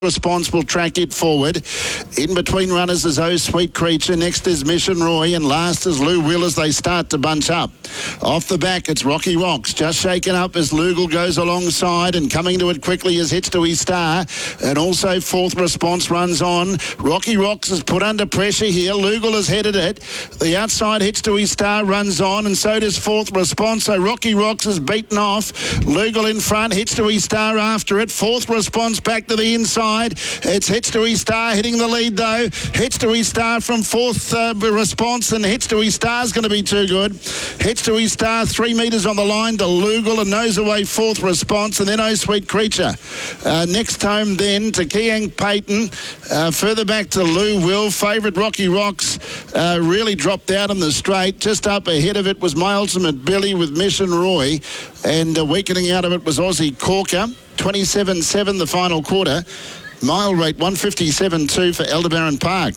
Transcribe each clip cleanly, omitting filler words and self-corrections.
Responsible track it forward. In between runners is Oh Sweet Creature. Next is Mission Roy. And last is Lou Will as they start to bunch up. Off the back, it's Rocky Rocks. Just shaken up as Lugal goes alongside. And coming to it quickly is Hitsui Star. And also Fourth Response runs on. Rocky Rocks is put under pressure here. Lugal has headed it. The outside Hitsui Star runs on. And so does Fourth Response. So Rocky Rocks is beaten off. Lugal in front. Hitsui Star after it. Fourth Response back to the inside. It's Hitsui Star hitting the lead though. Hitsui Star from Fourth Response, and Hitsui Star's going to be too good. Hitsui Star 3 metres on the line to Lugal and nose away Fourth Response, and then Oh Sweet Creature. Next home then to Kiang Payton. Further back to Lou Will. Favourite Rocky Rocks really dropped out on the straight. Just up ahead of it was My Ultimate Billy with Mission Roy, and weakening out of it was Aussie Corker. 27.7 the final quarter. Mile rate 157.2 for Aldebaran Park.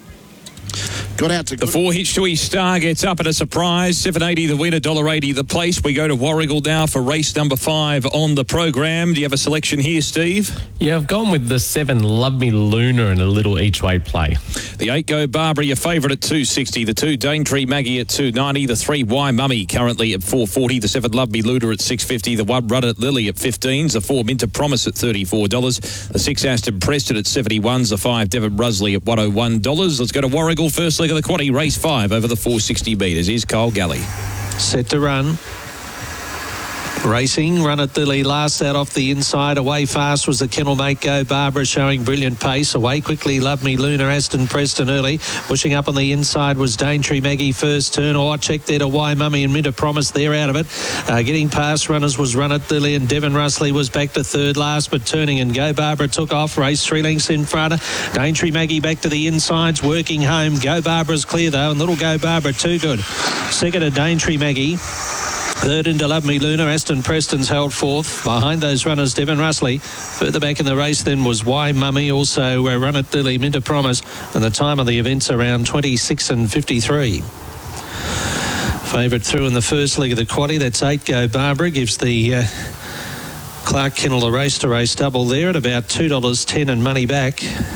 Got out to the 4 Hitsui Star gets up at a surprise. $7.80 the winner, $1.80 the place. We go to Warragul now for race number 5 on the program. Do you have a selection here, Steve? Yeah, I've gone with the 7 Love Me Luna and a little each way play. The 8 Go Barbara, your favourite at $2.60. The 2 Daintree Maggie at $2.90. The 3 Why Mummy currently at $4.40. The 7 Love Me Luna at $6.50. The 1 Run It Lily at $15. The 4 Minter Promise at $34. The 6 Aston Preston at $71. The 5 Devon Rusley at $101. Let's go to Warragul. First leg of the quaddie, race 5 over the 460 metres. Here's Kyle Galley. Set to run. Racing, Run It Lily last out off the inside. Away fast was the kennelmate Go Barbara, showing brilliant pace. Away quickly Love Me Luna, Aston Preston early. Pushing up on the inside was Daintree Maggie first turn. Oh, I checked there to Why Mummy and Minter Promise. They're out of it. Getting past runners was Run It Lily, and Devon Rusley was back to third last, but turning, and Go Barbara took off. Race 3 lengths in front. Daintree Maggie back to the insides, working home. Go Barbara's clear though, and little Go Barbara too good. Second to Daintree Maggie. Third into Love Me Luna. Aston Preston's held fourth. Behind those runners, Devon Rusley. Further back in the race then was Why Mummy. Also Run It Lily, Minter Promise. And the time of the event's around 26:53. Favourite through in the first leg of the quaddie. That's 8 Go Barbara. Gives the Clark Kennel a race to race double there at about $2.10 and money back.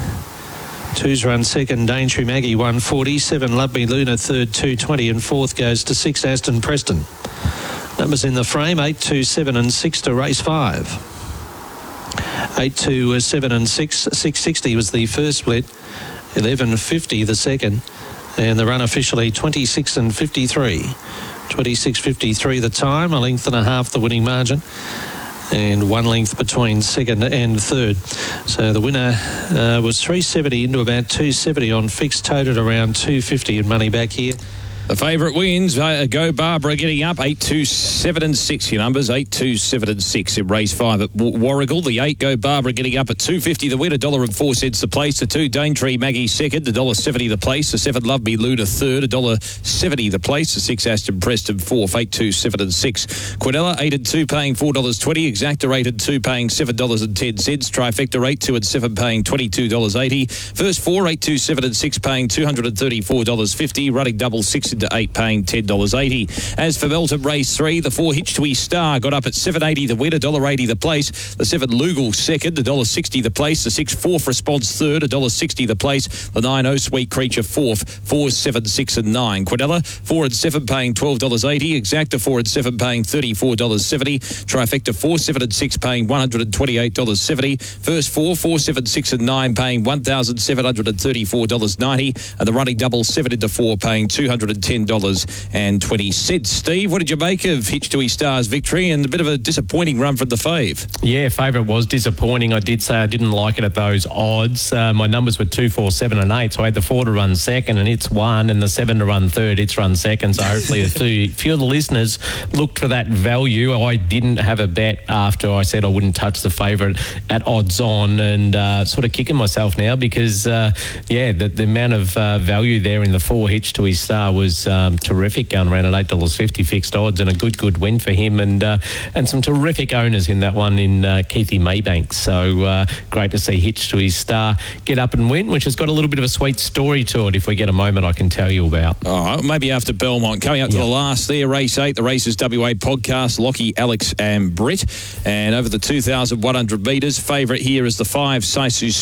2's run second, Daintree Maggie, 140. 7 Love Me Luna, third, 220. And fourth goes to 6 Aston Preston. Numbers in the frame, 8, 2, 7 and 6 to race 5. 8, 2, 7 and 6. 660 was the first split. 11.50 the second. And the run officially 26:53. 26:53 the time, a length and a half the winning margin. And 1 length between second and third. So the winner was 370 into about 270 on fixed, toted around 250 and money back here. The favourite wins. Go Barbara getting up 8, 2, 7 and 6. Your numbers 8, 2, 7 and 6 in race 5 at Warragul. The 8 Go Barbara getting up at $2.50 the winner, $1.04 the place. The 2 Daintree Maggie second, $1.70 the place. The 7 Love Me Luna third, $1.70 the place. The 6 Aston Preston fourth, 8, 2, 7 and 6. Quinella 8 and 2 paying $4.20. Exacta 8 and 2 paying $7.10. Trifecta 8, 2 and 7 paying $22.80. First 4, 8, 2, 7 and 6 paying $234.50. Running double 6 into 8 paying $10.80. As for Melton race 3, the 4 Hitsui Star got up at $7.80 the winner, $1.80 the place. The 7 Lugal second, $1.60 the place. The 6 Fourth Response third, $1.60 the place. The 9 Oh Sweet Creature fourth, 4, 7, 6 and 9. Quinella 4 and 7 paying $12.80. Exacta 4 and 7 paying $34.70. Trifecta 4, 7 and 6 paying $128.70. First 4, 4, 7, 6 and 9 paying $1,734.90. And the running double 7 into 4 paying $210.20. Steve, what did you make of Hitsui Star's victory and a bit of a disappointing run from the fave? Yeah, favourite was disappointing. I did say I didn't like it at those odds. My numbers were 2, 4, 7 and 8, so I had the 4 to run second and it's 1, and the 7 to run third, it's run second. So hopefully a few of the listeners looked for that value. I didn't have a bet after I said I wouldn't touch the favourite at odds on, and sort of kicking myself now because, the amount of value there in the 4 Hitsui Star was terrific, going around at $8.50 fixed odds, and a good win for him, and some terrific owners in that one in Keithy Maybank. So great to see Hitsui Star get up and win, which has got a little bit of a sweet story to it. If we get a moment, I can tell you about. Oh, maybe after Belmont. Coming up to the last there, race 8, the Races WA podcast. Lockie, Alex and Britt. And over the 2,100 metres, favourite here is the 5 Saisu